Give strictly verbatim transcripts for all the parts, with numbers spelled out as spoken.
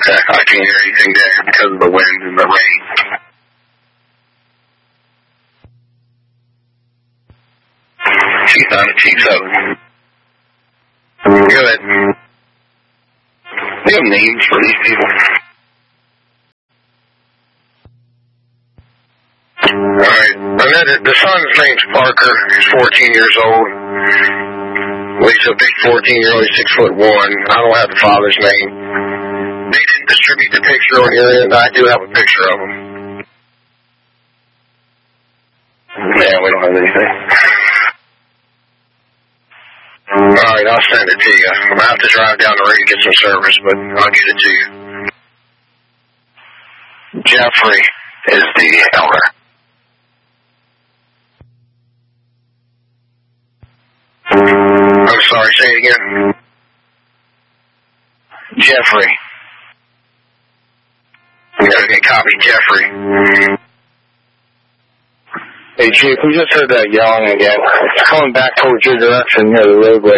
Okay, I can't hear anything there because of the wind and the rain. She's not a T seven. Good. We have names for these people. Alright, the son's name's Parker. He's fourteen years old. Well, he's a big fourteen-year-old. He's six foot one. I don't have the father's name. They didn't distribute the picture on here, and I do have a picture of him. Yeah, we don't have anything. Alright, I'll send it to you. I'm going to have to drive down the road to get some service, but I'll get it to you. Jeffrey is the elder. I'm sorry, say it again. Jeffrey. Okay, copy, Jeffrey. Hey, Chief, we just heard that yelling again. It's coming back towards your direction near the roadway.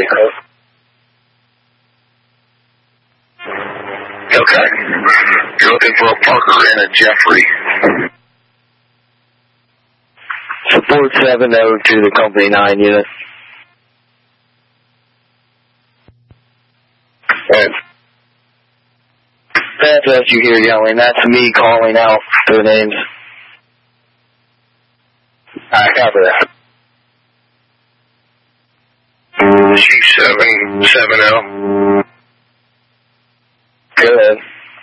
Okay. You're looking for a Parker and a Jeffrey. Support seven oh to the Company nine unit. And that's as you hear yelling. That's me calling out their names. I cover that. Chief seven seven oh. Good.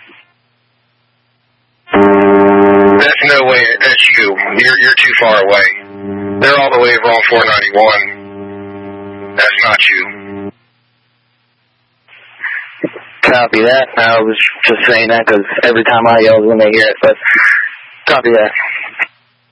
That's no way. That's you. You're you're too far away. They're all the way over on four ninety-one. That's not you. Copy that. I was just saying that because every time I yell when they hear it, but copy that.